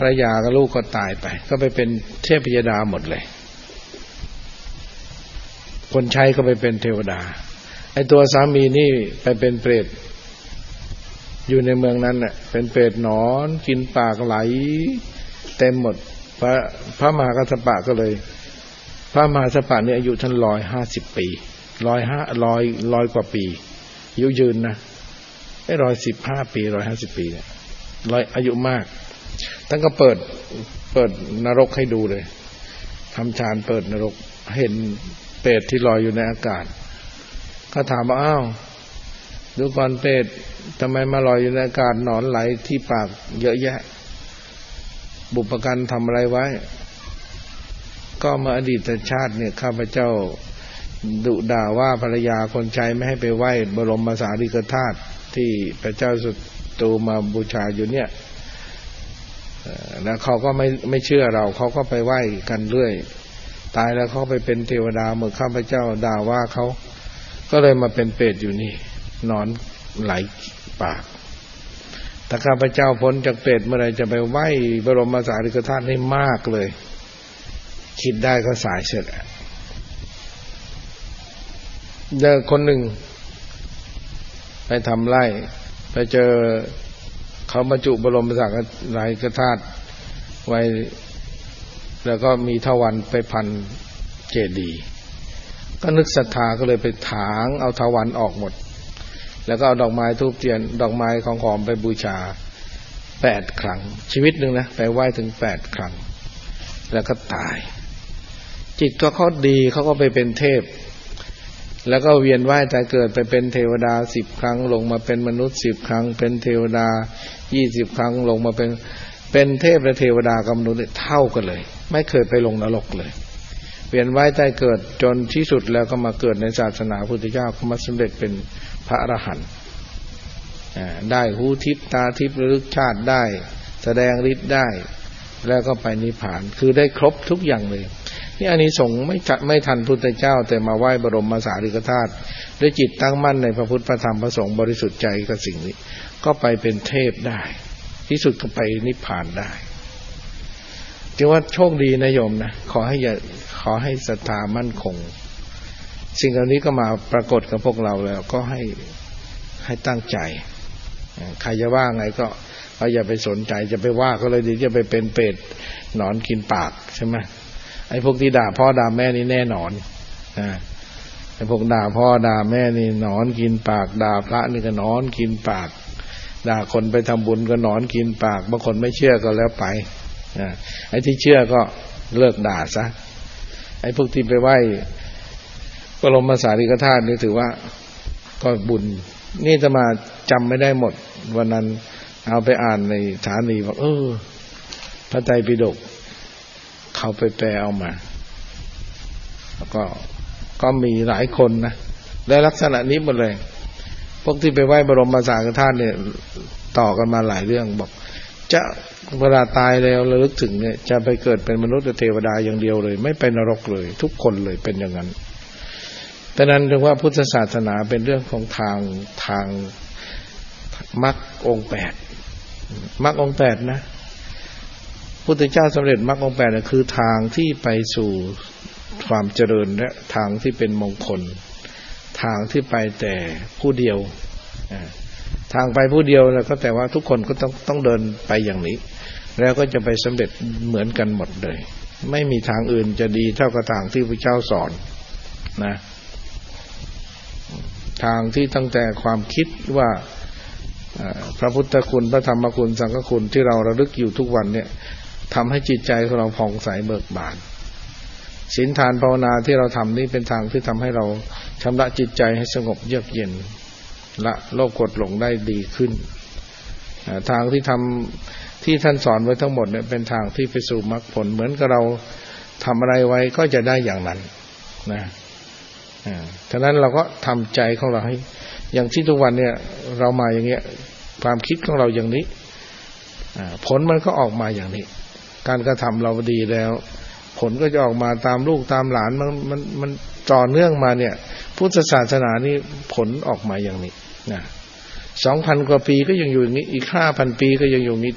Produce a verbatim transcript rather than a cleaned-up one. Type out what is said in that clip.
รรยากับลูกก็ตายไปก็ไปเป็นเทพยดาหมดเลยคนใช้ก็ไปเป็นเทวดาไอ้ตัวสามีนี่ไปเป็นเปรตอยู่ในเมืองนั้นน่ะเป็นเปรตหนอนกินปากไหลเต็มหมดพระพระมหากัสสปะก็เลยพระมหากัสสปะนี่อายุท่านร้อยห้าสิบปีร้อยห้าร้อยร้อยกว่าปีอายุยืนนะไอ้ร้อยสิบห้าปีร้อยห้าสิบปีเนี่ยร้อยอายุมากท่านก็เปิดเปิดนรกให้ดูเลยทำฌานเปิดนรกเห็นเปรตที่ลอยอยู่ในอากาศก็ถามว่าอ้าวดูก่อนเปรตทำไมมาลอยอยู่ในอากาศหนอนไหลที่ปากเยอะแยะบุพการทำอะไรไว้ก็มาอดีตชาติเนี่ยข้าพเจ้าดุด่าว่าภรรยาคนใช้ไม่ให้ไปไหว้บรมสารีริกธาตุที่พระเจ้าสุโธมาบูชาอยู่เนี่ยแล้วเขาก็ไม่ไม่เชื่อเราเขาก็ไปไหว้กันเรื่อยตายแล้วเขาไปเป็นเทวดาเมื่อข้าพเจ้าด่าว่าเขาก็เลยมาเป็นเปรตอยู่นี่นอนไหลปากถ้าข้าพเจ้าพ้นจากเปรตเมื่อไรจะไปไหว้บรมสารีริกธาตุให้มากเลยคิดได้ก็สายเสร็จเด็กคนหนึ่งไปทำไร่ไปเจอเขาบรรจุบรมสารีริกธาตุไว้แล้วก็มีทวารไปพันเจดีย์ก็นึกศรัทธาก็เลยไปถางเอาทวารออกหมดแล้วก็เอาดอกไม้ธูปเทียนดอกไม้ของหอมไปบูชาแปดครั้งชีวิตหนึ่งนะไปไหว้ถึงแปดครั้งแล้วก็ตายจิตก็เขาดีเขาก็ไปเป็นเทพแล้วก็เวียนว่ายตายเกิดไปเป็นเทวดาสิบครั้งลงมาเป็นมนุษย์สิบครั้งเป็นเทวดายี่สิบครั้งลงมาเป็นเป็นเทพและเทวดากับมนุษย์เท่ากันเลยไม่เคยไปลงนรกเลยเวียนว่ายตายเกิดจนที่สุดแล้วก็มาเกิดในศาสนาพุทธเจ้าก็มาสำเร็จเป็นพระอรหันต์ได้หูทิพตาทิพระลึกชาติได้แสดงฤทธิ์ได้แล้วก็ไปนิพพานคือได้ครบทุกอย่างเลยนี่อานิสงส์ไม่ไม่ทันพุทธเจ้าแต่มาไหว้บรมสารีริกธาตุด้วยจิตตั้งมั่นในพระพุทธพระธรรมพระสงฆ์บริสุทธิ์ใจกับสิ่งนี้ก็ไปเป็นเทพได้ที่สุดก็ไปนิพพานได้จึงว่าโชคดีนะโยมนะขอให้อย่าขอให้ศรัทธามั่นคงสิ่งเหล่านี้ก็มาปรากฏกับพวกเราแล้วก็ให้ให้ตั้งใจใครจะว่าไงก็ก็อย่าไปสนใจจะไปว่าก็เลยดีจะไปเป็นเปรตหนอนกินปากใช่ไหมไอ้พวกที่ด่าพ่อด่าแม่นี่แน่นอนนะไอ้พวกด่าพ่อด่าแม่นี่หนอนกินปากด่าพระนี่ก็หนอนกินปากด่าคนไปทำบุญก็หนอนกินปากบางคนไม่เชื่อก็แล้วไปนะไอ้ที่เชื่อก็เลิกด่าซะไอ้พวกที่ไปไหว้บรมสารีริกธาตุนี่ถือว่าก็บุญนี่จะมาจำไม่ได้หมดวันนั้นเอาไปอ่านในสถานีบอกเออพระไตรปิฎกเขาไปแปลเอามาแล้วก็ก็มีหลายคนนะได้ลักษณะนี้หมดเลยพวกที่ไปไหว้บรมสารีริกธาตุเนี่ยต่อกันมาหลายเรื่องบอกจะเวลาตายแล้วระลึกถึงเนี่ยจะไปเกิดเป็นมนุษย์หรือเทวดาอย่างเดียวเลยไม่ไปนรกเลยทุกคนเลยเป็นอย่างนั้นแต่นั้นถึงว่าพุทธศาสนาเป็นเรื่องของทางทางมรรคองค์แปดมรรคองค์แปดนะพุทธเจ้าสำเร็จมรรคองค์แปดน่ะคือทางที่ไปสู่ความเจริญและทางที่เป็นมงคลทางที่ไปแต่ผู้เดียวทางไปผู้เดียวแล้วก็แต่ว่าทุกคนก็ต้องต้องเดินไปอย่างนี้แล้วก็จะไปสำเร็จเหมือนกันหมดเลยไม่มีทางอื่นจะดีเท่ากับทางที่พระเจ้าสอนนะทางที่ตั้งแต่ความคิดว่าพระพุทธคุณพระธรรมคุณสังฆคุณที่เราระลึกอยู่ทุกวันเนี่ยทำให้จิตใจของเราผ่องใสเบิกบานศีลทานภาวนาที่เราทำนี่เป็นทางที่ทำให้เราชำระจิตใจให้สงบเยือกเย็นละโลภโกรธหลงได้ดีขึ้นทางที่ทำที่ท่านสอนไว้ทั้งหมดเนี่ยเป็นทางที่ไปสู่มรรคผลเหมือนกับเราทำอะไรไว้ก็จะได้อย่างนั้นนะฉะนั้นเราก็ทำใจของเราให้อย่างที่ทุกวันเนี่ยเรามาอย่างเงี้ยความคิดของเราอย่างนี้ผลมันก็ออกมาอย่างนี้การกระทำเราดีแล้วผลก็จะออกมาตามลูกตามหลานมันมันมันต่อเนื่องมาเนี่ยพุทธศาสนานี่ผลออกมาอย่างนี้นะสองพันกว่าปีก็ยังอยู่อย่างนี้อีกห้าพันปีก็ยังอยู่อย่างนี้